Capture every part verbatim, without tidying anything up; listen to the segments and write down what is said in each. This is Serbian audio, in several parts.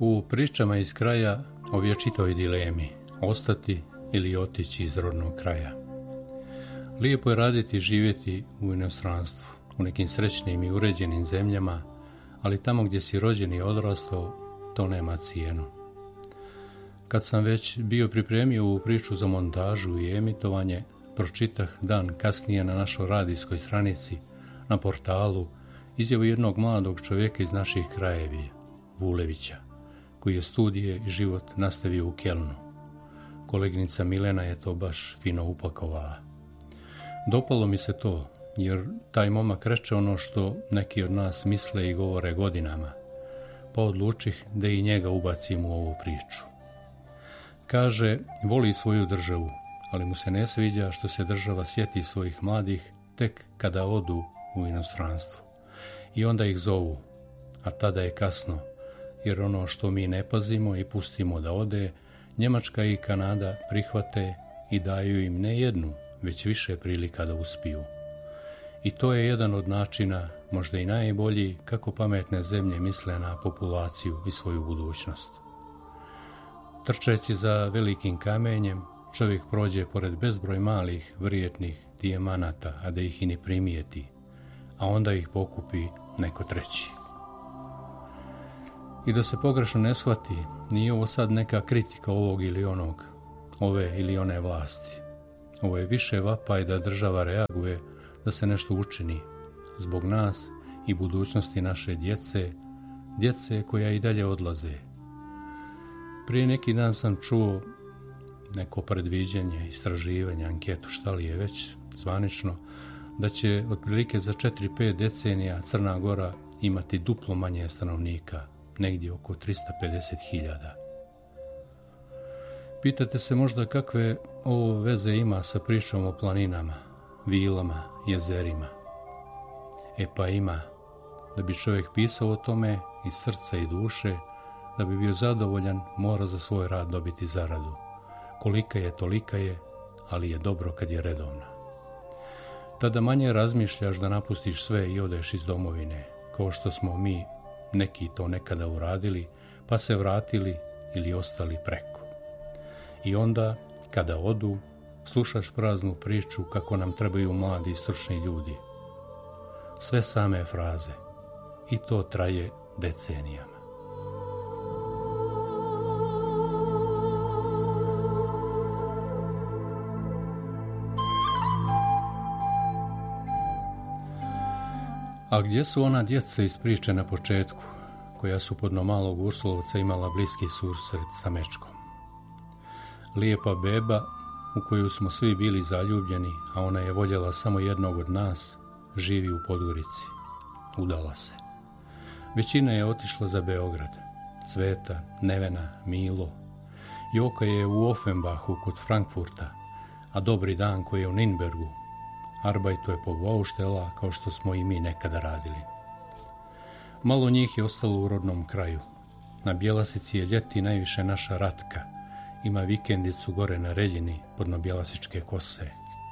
U pričama iz kraja o vječitoj dilemi, ostati ili otići iz rodnog kraja. Lijepo je raditi i živjeti u inostranstvu, u nekim srećnim i uređenim zemljama, ali tamo gdje si rođen i odrastao, to nema cijenu. Kad sam već bio pripremio ovu priču za montažu i emitovanje, pročitah dan kasnije na našoj radijskoj stranici, na portalu, izjavu jednog mladog čovjeka iz naših krajevi, Vulevića, koji je studije i život nastavio u Kelnu. Koleginica Milena je to baš fino upakovala. Dopalo mi se to, jer taj momak reče ono što neki od nas misle i govore godinama, pa odlučih da i njega ubacim u ovu priču. Kaže, voli svoju državu, ali mu se ne sviđa što se država sjeti svojih mladih tek kada odu u inostranstvo. I onda ih zovu, a tada je kasno, jer ono što mi ne pazimo i pustimo da ode, Njemačka i Kanada prihvate i daju im ne jednu, već više prilika da uspiju. I to je jedan od načina, možda i najbolji, kako pametne zemlje misle na populaciju i svoju budućnost. Trčeći za velikim kamenjem, čovjek prođe pored bezbroj malih, vrijednih dijamanata, a da ih i ne primijeti, a onda ih pokupi neko treći. I da se pogrešno ne shvati, nije ovo sad neka kritika ovog ili onog, ove ili one vlasti. Ovo je više vapaj da država reaguje, da se nešto učini zbog nas i budućnosti naše djece, djece koja i dalje odlaze. Prije neki dan sam čuo neko predviđanje, istraživanje, anketu, šta li je već zvanično, da će otprilike za četiri pet decenija Crna Gora imati duplo manje stanovnika, negdje oko tristo pedeset hiljada. Pitate se možda kakve ovo veze ima sa pričom o planinama, vilama, jezerima. E pa ima, da bi čovjek pisao o tome iz srca i duše, da bi bio zadovoljan, mora za svoj rad dobiti zaradu. Kolika je, tolika je, ali je dobro kad je redovna. Tada manje razmišljaš da napustiš sve i odeš iz domovine, kao što smo mi neki to nekada uradili, pa se vratili ili ostali preko. I onda, kada odu, slušaš praznu priču kako nam trebaju mladi i stručni ljudi. Sve same fraze. I to traje decenijama. A gdje su ona djeca iz priče na početku, koja su podno malog Ursulovca imala bliski susret sa Mečkom? Lijepa beba u koju smo svi bili zaljubljeni, a ona je voljela samo jednog od nas, živi u Podgorici. Udala se. Većina je otišla za Beograd. Cveta, Nevena, Milo. Joka je u Offenbachu kod Frankfurta, a Dobri dan koji je u Ninbergu. Arbajtuje po Bauštela kao što smo i mi nekada radili. Malo njih je ostalo u rodnom kraju. Na Bjelasici je ljeti najviše naša Ratka. Ima vikendicu gore na Reljini podno Bjelasičke kose.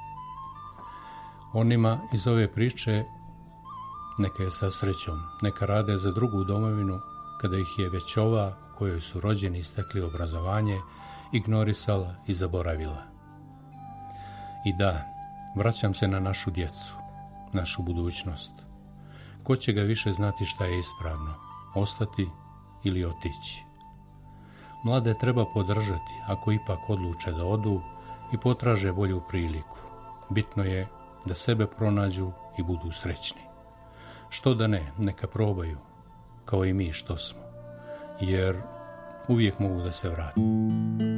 Onima iz ove priče neka je sa srećom, neka rade za drugu domovinu kada ih je već ova u kojoj su rođeni i stekli obrazovanje ignorisala i zaboravila. I da, vraćam se na našu djecu, našu budućnost. Ko će ga više znati šta je ispravno, ostati ili otići? Mlade treba podržati ako ipak odluče da odu i potraže bolju priliku. Bitno je da sebe pronađu i budu srećni. Što da ne, neka probaju, kao i mi što smo, jer uvijek mogu da se vrate.